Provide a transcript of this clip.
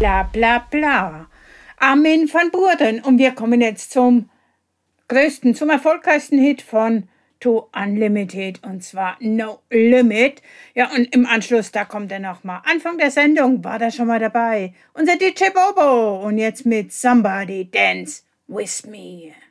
bla bla bla. Armin van Buuren und wir kommen jetzt zum erfolgreichsten Hit von To Unlimited und zwar No Limit. Ja, und im Anschluss, da kommt er nochmal. Anfang der Sendung war da schon mal dabei. Unser DJ Bobo und jetzt mit Somebody Dance With Me.